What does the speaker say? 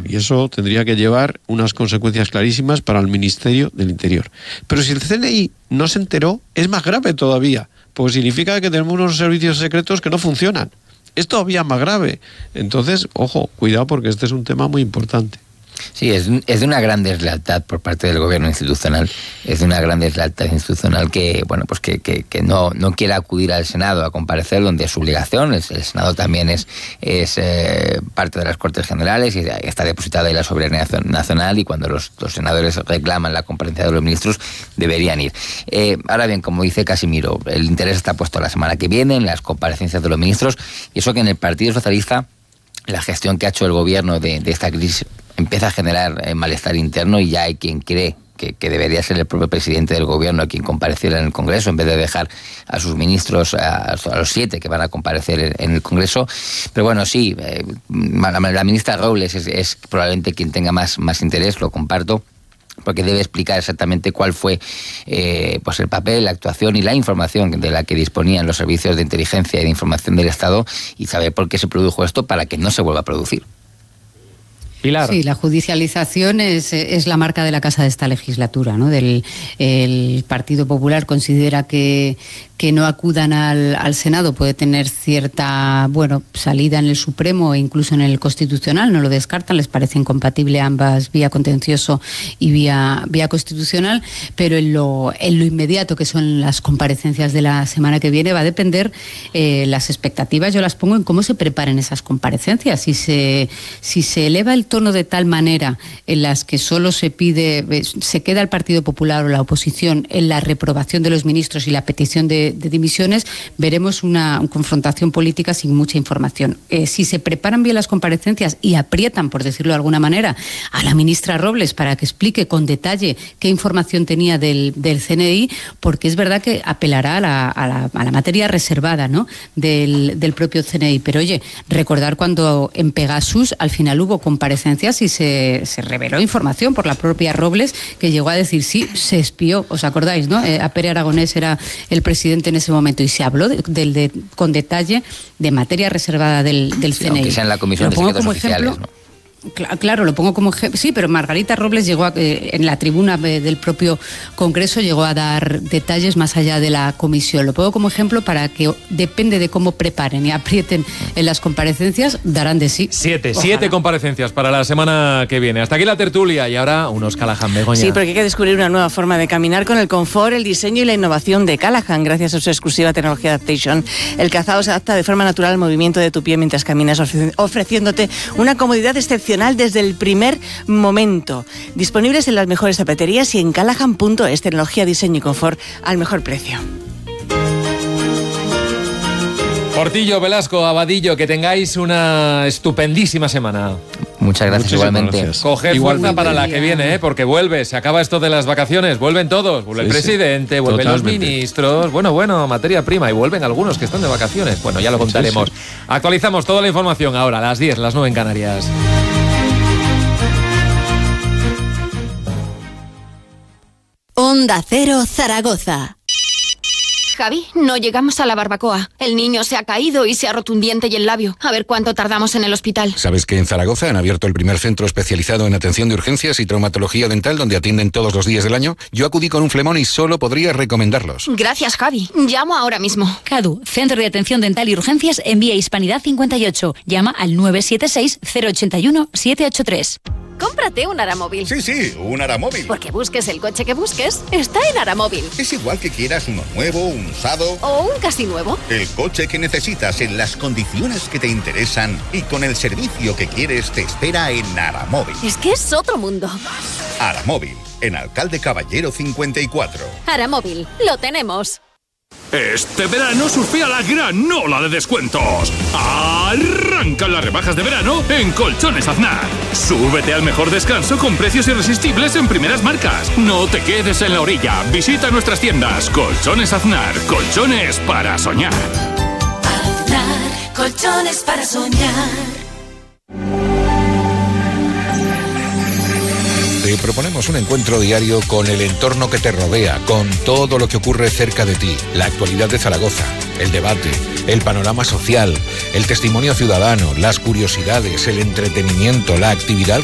y eso tendría que llevar unas consecuencias clarísimas para el Ministerio del Interior. Pero si el CNI no se enteró, es más grave todavía, pues significa que tenemos unos servicios secretos que no funcionan. Es todavía más grave. Entonces, ojo, cuidado, porque este es un tema muy importante. Sí, es de una gran deslealtad por parte del gobierno institucional. Es de una gran deslealtad institucional que, bueno, pues que no quiere acudir al Senado a comparecer, donde es su obligación. El Senado también es parte de las Cortes Generales y está depositada ahí la soberanía nacional, y cuando los senadores reclaman la comparecencia de los ministros, deberían ir. Ahora bien, como dice Casimiro, el interés está puesto la semana que viene en las comparecencias de los ministros, y eso que en el Partido Socialista la gestión que ha hecho el gobierno de esta crisis empieza a generar malestar interno, y ya hay quien cree que debería ser el propio presidente del gobierno quien compareciera en el Congreso, en vez de dejar a sus ministros, a los 7 que van a comparecer en el Congreso. Pero bueno, sí, la ministra Robles es probablemente quien tenga más interés, lo comparto, porque debe explicar exactamente cuál fue pues el papel, la actuación y la información de la que disponían los servicios de inteligencia y de información del Estado, y saber por qué se produjo esto para que no se vuelva a producir. Pilar. Sí, la judicialización es la marca de la casa de esta legislatura, ¿no? El Partido Popular considera que no acudan al Senado puede tener cierta, salida en el Supremo e incluso en el Constitucional, no lo descartan, les parece incompatible ambas, vía contencioso y vía constitucional, pero en lo inmediato, que son las comparecencias de la semana que viene, va a depender las expectativas, yo las pongo en cómo se preparen esas comparecencias. Si se eleva el tono de tal manera en las que solo se queda el Partido Popular o la oposición en la reprobación de los ministros y la petición de dimisiones, veremos una confrontación política sin mucha información. Si se preparan bien las comparecencias y aprietan, por decirlo de alguna manera, a la ministra Robles para que explique con detalle qué información tenía del CNI, porque es verdad que apelará a la materia reservada, ¿no?, del propio CNI. Pero oye, recordar cuando en Pegasus al final hubo comparecencias y se reveló información por la propia Robles, que llegó a decir sí, se espió, ¿os acordáis, no? A Pere Aragonés era el presidente en ese momento, y se habló con detalle de materia reservada del CNI. Aunque sea en la Comisión de Secretos Oficiales, ¿no? Claro, lo pongo como ejemplo. Sí, pero Margarita Robles llegó en la tribuna del propio Congreso, llegó a dar detalles más allá de la comisión. Lo pongo como ejemplo para que, depende de cómo preparen y aprieten en las comparecencias, darán de sí. Siete comparecencias para la semana que viene. Hasta aquí la tertulia, y ahora unos Callahan, Begoña. Sí, porque hay que descubrir una nueva forma de caminar con el confort, el diseño y la innovación de Callahan. Gracias a su exclusiva tecnología Adaptation, el calzado se adapta de forma natural al movimiento de tu pie mientras caminas, ofreciéndote una comodidad excepcional desde el primer momento. Disponibles en las mejores zapaterías y en Callahan.es, tecnología, diseño y confort al mejor precio. Portillo, Velasco, Abadillo, que tengáis una estupendísima semana. Muchas gracias, igualmente. Gracias. Coger fuerza para la que viene, porque vuelve, se acaba esto de las vacaciones, vuelven todos, vuelve el presidente, vuelven los ministros, materia prima, y vuelven algunos que están de vacaciones. Bueno, ya lo contaremos. Actualizamos toda la información ahora, a las 10, las 9 en Canarias. Onda Cero, Zaragoza. Javi, no llegamos a la barbacoa. El niño se ha caído y se ha roto un diente y el labio. A ver cuánto tardamos en el hospital. ¿Sabes que en Zaragoza han abierto el primer centro especializado en atención de urgencias y traumatología dental, donde atienden todos los días del año? Yo acudí con un flemón y solo podría recomendarlos. Gracias, Javi. Llamo ahora mismo. CADU, Centro de Atención Dental y Urgencias en Vía Hispanidad 58. Llama al 976-081-783. Cómprate un Aramóvil. Sí, un Aramóvil. Porque busques el coche que busques, está en Aramóvil. Es igual que quieras uno nuevo, un usado o un casi nuevo. El coche que necesitas en las condiciones que te interesan y con el servicio que quieres te espera en Aramóvil. Es que es otro mundo. Aramóvil, en Alcalde Caballero 54. Aramóvil, lo tenemos. Este verano surfea la gran ola de descuentos. Arrancan las rebajas de verano en Colchones Aznar. Súbete al mejor descanso con precios irresistibles en primeras marcas. No te quedes en la orilla. Visita nuestras tiendas. Colchones Aznar. Colchones para soñar. Aznar, colchones para soñar. Te proponemos un encuentro diario con el entorno que te rodea, con todo lo que ocurre cerca de ti, la actualidad de Zaragoza, el debate, el panorama social, el testimonio ciudadano, las curiosidades, el entretenimiento, la actividad